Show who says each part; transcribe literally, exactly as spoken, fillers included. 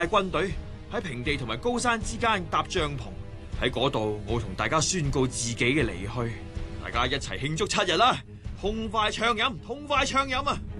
Speaker 1: 軍隊喺平地同埋高山之間搭帳篷，喺嗰度我同大家宣告自己嘅離去，大家一齊慶祝七日啦！痛快暢飲，痛快暢飲啊！